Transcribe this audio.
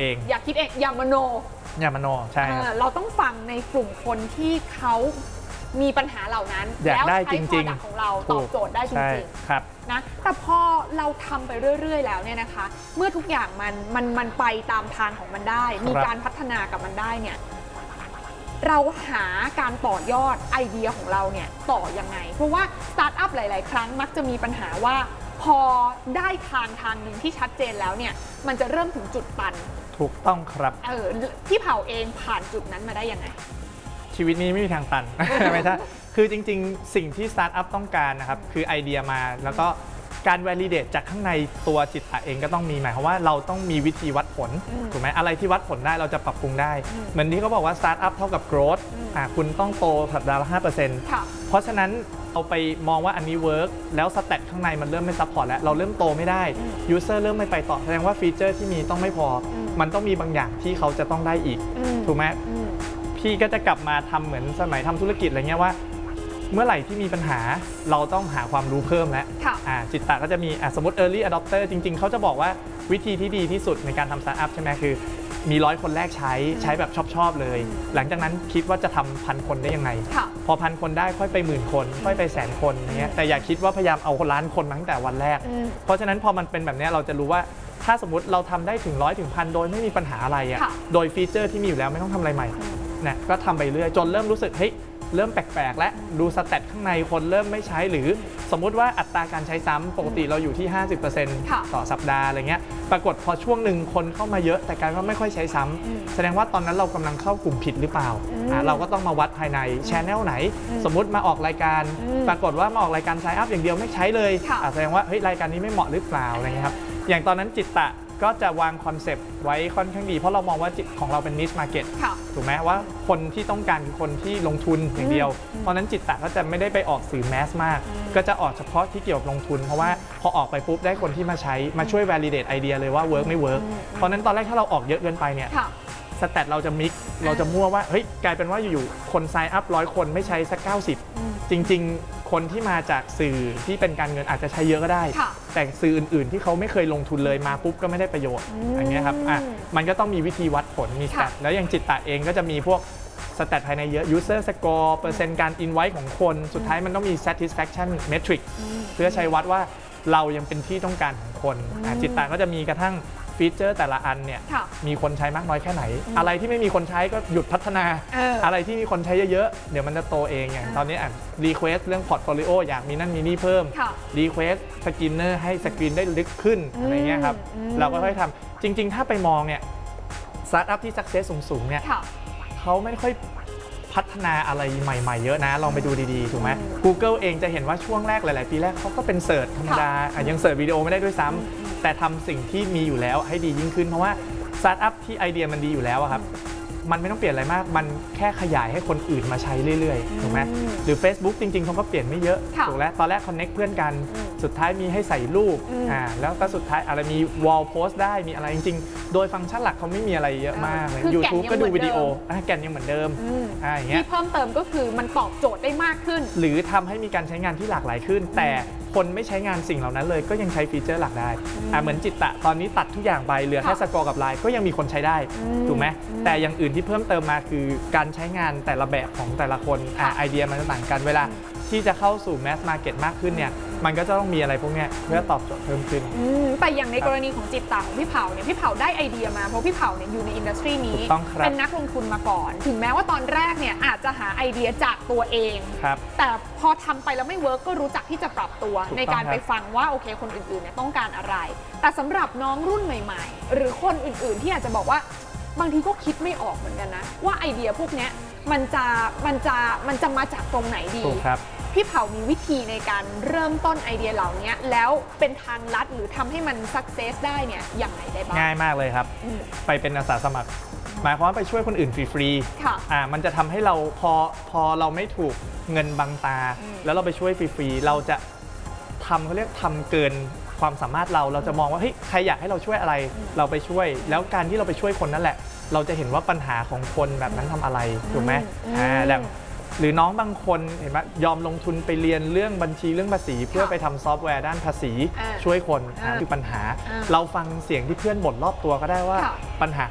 เองอย่าคิดเองอย่ามโนใช่เราต้องฟังในกลุ่มคนที่เขามีปัญหาเหล่านั้นแล้วใช้ product ของเราตอบโจทย์ได้จริงๆนะแต่พอเราทำไปเรื่อยๆแล้วเนี่ยนะคะเมื่อทุกอย่างมันไปตามทางของมันได้มีการพัฒนากับมันได้เนี่ยเราหาการต่อยอดไอเดียของเราเนี่ยต่อยังไงเพราะว่าสตาร์ทอัพหลายๆครั้งมักจะมีปัญหาว่าพอได้ทางหนึ่งที่ชัดเจนแล้วเนี่ยมันจะเริ่มถึงจุดตันถูกต้องครับพี่เผาเองผ่านจุดนั้นมาได้ยังไงชีวิตนี้ไม่มีทางตัน ไม่ใช่คือจริงๆสิ่งที่สตาร์ทอัพต้องการนะครับคือไอเดียมาแล้วก็การ validate จากข้างในตัวจิตตะเองก็ต้องมีหมายความว่าเราต้องมีวิธีวัดผลถูกไหมอะไรที่วัดผลได้เราจะปรับปรุงได้เหมือนที่เขาบอกว่า สตาร์ทอัพเท่ากับ growth คุณต้องโตสัปดาห์ละ 5% เพราะฉะนั้นเอาไปมองว่าอันนี้เวิร์กแล้วสแตทข้างในมันเริ่มไม่ซัพพอร์ตแล้วเราเริ่มโตไม่ได้ยูเซอร์เริ่มไม่ไปต่อแสดงว่าฟีเจอร์ที่มีต้องไม่พอมันต้องมีบางอย่างที่เขาจะต้องได้อีกถูกไหมพี่ก็จะกลับมาทำเหมือนสมัยทำธุรกิจอะไรเงี้ยว่าเมื่อไหร่ที่มีปัญหาเราต้องหาความรู้เพิ่มแล้วจิตตะก็จะมีสมมติ early adopter จริงๆเขาจะบอกว่าวิธีที่ดีที่สุดในการทำสตาร์ทอัพใช่ไหมคือมี100 คนแรกใช้แบบชอบเลยหลังจากนั้นคิดว่าจะทำ1,000 คนได้ยังไงพอ1,000 คนได้ค่อยไป10,000 คนค่อยไป100,000 คนอย่างเงี้ยแต่อย่าคิดว่าพยายามเอา1,000,000 คนมาตั้งแต่วันแรกเพราะฉะนั้นพอมันเป็นแบบนี้เราจะรู้ว่าถ้าสมมติเราทำได้ถึง100 ถึง 1,000 โดยไม่มีปัญหาอะไรโดยฟีเจอร์ที่มีอยู่แล้วไม่ต้องทำอะไรใหม่เนี่ยก็ทำไปเรื่อยจนเริ่มรู้สึกเฮ้ยเริ่มแปลกๆและดูสแตทข้างในคนเริ่มไม่ใช้หรือสมมุติว่าอัตราการใช้ซ้ำปกติเราอยู่ที่ 50% ต่อสัปดาห์อะไรเงี้ยปรากฏพอช่วงหนึ่งคนเข้ามาเยอะแต่กลายว่าไม่ค่อยใช้ซ้ำแสดงว่าตอนนั้นเรากำลังเข้ากลุ่มผิดหรือเปล่าเราก็ต้องมาวัดภายในแชนแนลไหนสมมุติมาออกรายการปรากฏว่ามาออกรายการไซน์อัพอย่างเดียวไม่ใช้เลยแสดงว่าเฮ้ยรายการนี้ไม่เหมาะหรือเปล่าอะไรเงี้ยครับอย่างตอนนั้นจิตตะก็จะวางคอนเซปต์ไว้ค่อนข้างดีเพราะเรามองว่าของเราเป็น niche market ถูกไหมว่าคนที่ต้องการคือคนที่ลงทุนอย่างเดียวเพราะนั้นจิตตะก็จะไม่ได้ไปออกสื่อแมสมากก็จะออกเฉพาะที่เกี่ยวกับลงทุนเพราะว่าพอออกไปปุ๊บได้คนที่มาใช้มาช่วย validate ไอเดียเลยว่า work ไม่ work เพราะนั้นตอนแรกถ้าเราออกเยอะเกินไปเนี่ยสแตทเราจะมิกเราจะมั่วว่าเฮ้ยกลายเป็นว่าอยู่ๆคน sign up 100 คนไม่ใช้สัก90จริงๆคนที่มาจากสื่อที่เป็นการเงินอาจจะใช้เยอะก็ได้แต่สื่ออื่นๆที่เขาไม่เคยลงทุนเลยมาปุ๊บก็ไม่ได้ประโยชน์อย่างเงี้ยครับมันก็ต้องมีวิธีวัดผลมีสแตทแล้วอย่างจิตตะเองก็จะมีพวกสแตทภายในเยอะ user score เปอร์เซ็นต์การ invite ของคนสุดท้ายมันต้องมี satisfaction metric เพื่อใช้วัดว่าเรายังเป็นที่ต้องการของคนจิตตะก็จะมีกระทั่งฟีเจอร์แต่ละอันเนี่ยมีคนใช้มากน้อยแค่ไหนอะไรที่ไม่มีคนใช้ก็หยุดพัฒนาอะไรที่มีคนใช้เยอะๆเดี๋ยวมันจะโตเองอย่างตอนนี้รีเควสเรื่องพอร์ตโฟลิโออยากมีนั่นมีนี่เพิ่มรีเควสสกินเนอร์ให้สกรีนได้ลึกขึ้นอะไรเงี้ยครับเราก็ค่อยทำจริงๆถ้าไปมองเนี่ยสตาร์ทอัพที่สักเซสสูงๆเนี่ยเขาไม่ค่อยพัฒนาอะไรใหม่ๆเยอะนะลองไปดูดีๆถูกไหม Google เองจะเห็นว่าช่วงแรกหลายๆปีแรกเขาก็เป็นเสิร์ชธรรมดายังเสิร์ชวิดีโอไม่ได้ด้วยซ้ำแต่ทำสิ่งที่มีอยู่แล้วให้ดียิ่งขึ้นเพราะว่าสตาร์ทอัพที่ไอเดียมันดีอยู่แล้วครับมันไม่ต้องเปลี่ยนอะไรมากมันแค่ขยายให้คนอื่นมาใช้เรื่อยๆถูกไหมหรือ Facebook จริงๆเขาก็เปลี่ยนไม่เยอะถูกแล้วตอนแรก connect เพื่อนกันสุดท้ายมีให้ใส่รูปแล้วก็สุดท้ายอะไรมี wall post ได้มีอะไรจริงๆโดยฟังก์ชันหลักเขาไม่มีอะไรเยอะมากเลย YouTube ก็ดูวิดีโอแกนยังเหมือนเดิมอย่างเงี้ยที่เพิ่มเติมก็คือมันตอบโจทย์ได้มากขึ้นหรือทำให้มีการใช้งานที่หลากหลายขึ้นแต่คนไม่ใช้งานสิ่งเหล่านั้นเลยก็ยังใช้ฟีเจอร์หลักได้เหมือนจิตตะตอนนี้ตัดทุกอย่างไปเหลือแค่สกอร์กับไลน์ก็ยังมีคนใช้ได้ถูกไหมแต่อย่างอื่นที่เพิ่มเติมมาคือการใช้งานแต่ละแบบของแต่ละคนไอเดียมันจะต่างกันเวลาที่จะเข้าสู่แมสมาร์เก็ตมากขึ้นเนี่ยมันก็จะต้องมีอะไรพวกนี้เพื่อตอบโจทย์เพิ่มขึ้นแต่อย่างในกรณีของจิตตะของพี่เผาเนี่ยพี่เผาได้ไอเดียมาเพราะพี่เผาเนี่ยอยู่ในอินดัสทรีนี้เป็นนักลงทุนมาก่อนถึงแม้ว่าตอนแรกเนี่ยอาจจะหาไอเดียจากตัวเองแต่พอทำไปแล้วไม่เวิร์กก็รู้จักที่จะปรับตัวในการไปฟังว่าโอเคคนอื่นๆเนี่ยต้องการอะไรแต่สำหรับน้องรุ่นใหม่ๆหรือคนอื่นๆที่อาจจะบอกว่าบางทีก็คิดไม่ออกเหมือนกันนะว่าไอเดียพวกนี้มันจะมาจากตรงไหนดีพี่เผามีวิธีในการเริ่มต้นไอเดียเหล่านี้แล้วเป็นทางลัดหรือทำให้มันสักเซสได้เนี่ยอย่างไรได้บ้างง่ายมากเลยครับไปเป็นอาสาสมัครหมายความว่าไปช่วยคนอื่นฟรีๆมันจะทำให้เราพอเราไม่ถูกเงินบังตาแล้วเราไปช่วยฟรีๆเราจะเขาเรียกทำเกินความสามารถเราจะมองว่าเฮ้ยใครอยากให้เราช่วยอะไรเราไปช่วยแล้วการที่เราไปช่วยคนนั่นแหละเราจะเห็นว่าปัญหาของคนแบบนั้นทำอะไรถูกไหมแบบหรือน้องบางคนเห็นไหมยอมลงทุนไปเรียนเรื่องบัญชีเรื่องภาษีเพื่อไปทำซอฟต์แวร์ด้านภาษีช่วยคนคือปัญหาเราฟังเสียงที่เพื่อนบ่นรอบตัวก็ได้ว่าปัญหา